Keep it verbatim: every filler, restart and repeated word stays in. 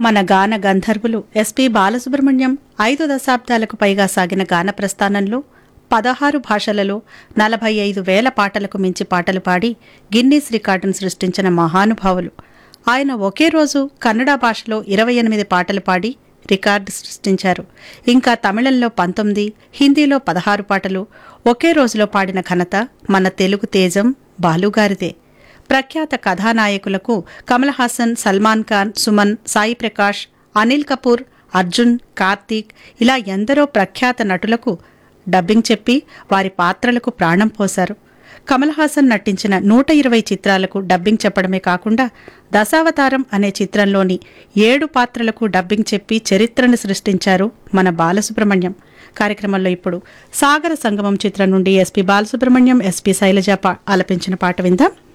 మన గాన గంధర్వులు ఎస్పి బాలసుబ్రహ్మణ్యం ఐదు దశాబ్దాలకు పైగా సాగిన గాన ప్రస్థానంలో పదహారు భాషలలో నలభై ఐదు వేల పాటలకు మించి పాటలు పాడి గిన్నీస్ రికార్డును సృష్టించిన మహానుభావులు. ఆయన ఒకే రోజు కన్నడ భాషలో ఇరవై ఎనిమిది పాటలు పాడి రికార్డు సృష్టించారు. ఇంకా తమిళంలో పంతొమ్మిది, హిందీలో పదహారు పాటలు ఒకే రోజులో పాడిన ఘనత మన తెలుగు తేజం బాలుగారిదే. ప్రఖ్యాత కథానాయకులకు కమల్ హాసన్, సల్మాన్ ఖాన్, సుమన్, సాయి ప్రకాష్, అనిల్ కపూర్, అర్జున్, కార్తీక్ ఇలా ఎందరో ప్రఖ్యాత నటులకు డబ్బింగ్ చెప్పి వారి పాత్రలకు ప్రాణం పోశారు. కమల్ హాసన్ నటించిన నూట ఇరవై చిత్రాలకు డబ్బింగ్ చెప్పడమే కాకుండా దశావతారం అనే చిత్రంలోని ఏడు పాత్రలకు డబ్బింగ్ చెప్పి చరిత్రను సృష్టించారు మన బాలసుబ్రహ్మణ్యం. కార్యక్రమంలో ఇప్పుడు సాగర సంగమం చిత్రం నుండి ఎస్పి బాలసుబ్రహ్మణ్యం, ఎస్పి శైలజ ఆలపించిన పాట విందాం.